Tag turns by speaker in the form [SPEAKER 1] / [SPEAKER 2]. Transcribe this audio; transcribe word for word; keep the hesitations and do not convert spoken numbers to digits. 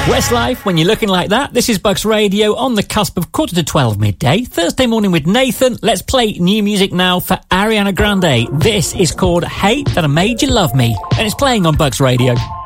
[SPEAKER 1] Westlife, when you're looking like that. This is Bucks Radio on the cusp of quarter to twelve midday. Thursday morning with Nathan. Let's play new music now for Ariana Grande. This is called Hate That I Made You Love Me, and it's playing on Bucks Radio.